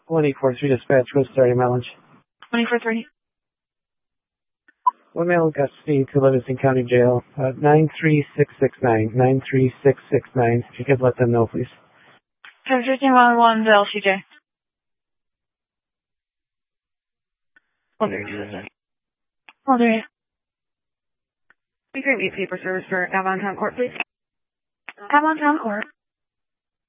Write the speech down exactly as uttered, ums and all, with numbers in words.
one eight four three dispatch, what's starting my lunch? one eight four three. One male in custody to Livingston County Jail, uh, nine three six six nine, nine three six six nine. If you could let them know, please. ten fifteen one one to L C J. one thirty-two. one thirty. We create paper service for Avon Town Court, please. Avon Town Court.